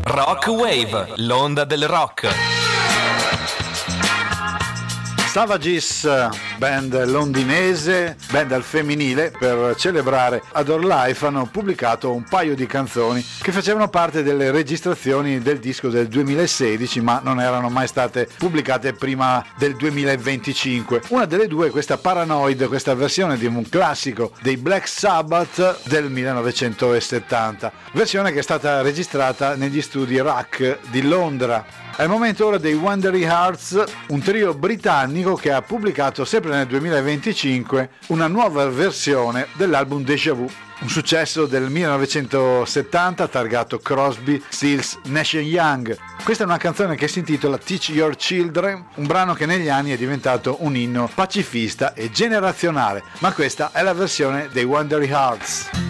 Rock Wave, l'onda del rock. Savages, band londinese, band al femminile, per celebrare Adore Life hanno pubblicato un paio di canzoni che facevano parte delle registrazioni del disco del 2016, ma non erano mai state pubblicate prima del 2025. Una delle due è questa Paranoid, questa versione di un classico dei Black Sabbath del 1970, versione che è stata registrata negli studi RAK di Londra. È il momento ora dei Wandering Hearts, un trio britannico che ha pubblicato sempre nel 2025 una nuova versione dell'album Déjà Vu, un successo del 1970 targato Crosby, Stills, Nash Young. Questa è una canzone che si intitola Teach Your Children, un brano che negli anni è diventato un inno pacifista e generazionale, ma questa è la versione dei Wandering Hearts.